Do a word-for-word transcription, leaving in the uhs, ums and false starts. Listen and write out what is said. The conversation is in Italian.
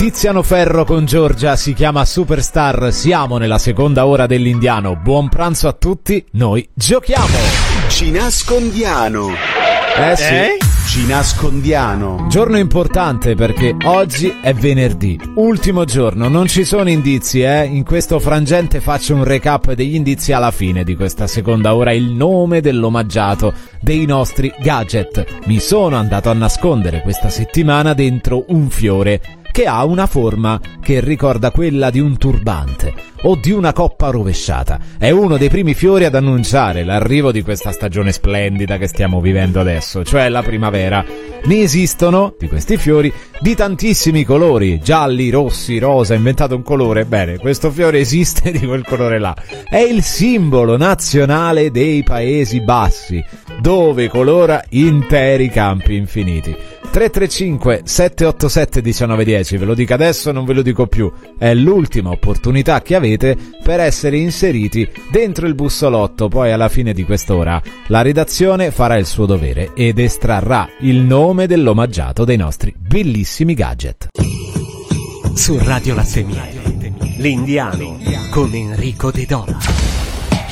Tiziano Ferro con Giorgia, si chiama Superstar, siamo nella seconda ora dell'Indiano. Buon pranzo a tutti, noi giochiamo! Ci nascondiano! Eh sì! Eh? Ci nascondiano! Giorno importante perché oggi è venerdì, ultimo giorno, non ci sono indizi, eh? In questo frangente faccio un recap degli indizi alla fine di questa seconda ora, il nome dell'omaggiato dei nostri gadget. Mi sono andato a nascondere questa settimana dentro un fiore che ha una forma che ricorda quella di un turbante o di una coppa rovesciata. È uno dei primi fiori ad annunciare l'arrivo di questa stagione splendida che stiamo vivendo adesso, cioè la primavera. Ne esistono, di questi fiori, di tantissimi colori, gialli, rossi, rosa, inventato un colore. Bene, questo fiore esiste di quel colore là. È il simbolo nazionale dei Paesi Bassi, dove colora interi campi infiniti. tre tre cinque sette otto sette uno nove uno zero, ve lo dico adesso, non ve lo dico più, è l'ultima opportunità che avete per essere inseriti dentro il bussolotto. Poi alla fine di quest'ora la redazione farà il suo dovere ed estrarrà il nome dell'omaggiato dei nostri bellissimi gadget. Su Radio Latte Miele, l'Indiano con Enrico De Dona.